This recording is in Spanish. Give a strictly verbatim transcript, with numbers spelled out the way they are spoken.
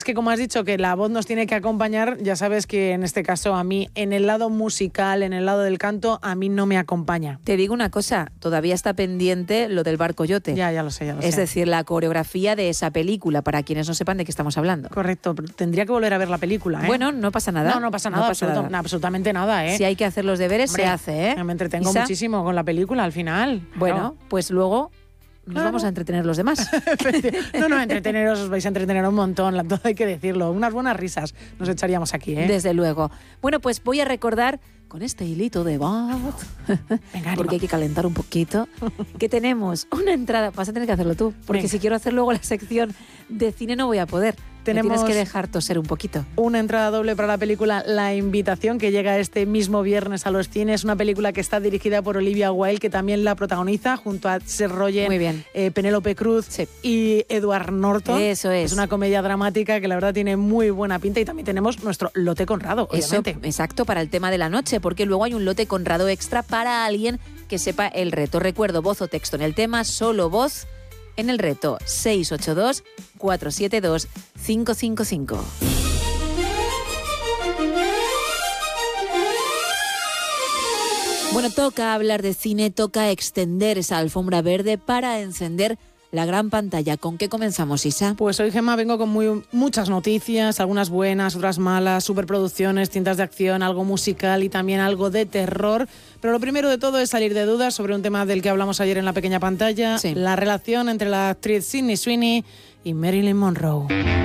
Es que como has dicho que la voz nos tiene que acompañar, ya sabes que en este caso a mí, en el lado musical, en el lado del canto, a mí no me acompaña. Te digo una cosa, todavía está pendiente lo del Bar Coyote. Ya, ya lo sé, ya lo es sé. decir, la coreografía de esa película, para quienes no sepan de qué estamos hablando. Correcto, pero tendría que volver a ver la película, ¿eh? Bueno, no pasa nada. No, no pasa nada, no pasa absoluta, nada. absolutamente nada, ¿eh? Si hay que hacer los deberes, Hombre, se hace, ¿eh? Me entretengo Isa, muchísimo con la película al final. Bueno, Claro. pues luego nos Claro. vamos a entretener los demás. No, no, entreteneros, os vais a entretener un montón, todo hay que decirlo. Unas buenas risas nos echaríamos aquí, ¿eh? Desde luego. Bueno, pues voy a recordar con este hilito de voz, Venga, porque hay que calentar un poquito, que tenemos una entrada. Vas a tener que hacerlo tú, porque Venga. si quiero hacer luego la sección de cine no voy a poder. Tenemos- Me tienes que dejar toser un poquito. Una entrada doble para la película La Invitación, que llega este mismo viernes a los cines. Una película que está dirigida por Olivia Wilde, que también la protagoniza junto a Seth Rogen, Muy bien. eh, Penélope Cruz Sí. y Edward Norton. Eso es. Es una comedia dramática que la verdad tiene muy buena pinta, y también tenemos nuestro lote Conrado, Eso, obviamente. exacto, para el tema de la noche, porque luego hay un lote Conrado extra para alguien que sepa el reto. Recuerdo, voz o texto en el tema, solo voz en el reto. seis ocho dos, cuatro siete dos, cinco cinco cinco. Bueno, toca hablar de cine, toca extender esa alfombra verde para encender la gran pantalla. ¿Con qué comenzamos, Isa? Pues hoy, Gemma, vengo con muy, muchas noticias, algunas buenas, otras malas, superproducciones, cintas de acción, algo musical y también algo de terror. Pero lo primero de todo es salir de dudas sobre un tema del que hablamos ayer en la pequeña pantalla, Sí. la relación entre la actriz Sydney Sweeney y Marilyn Monroe.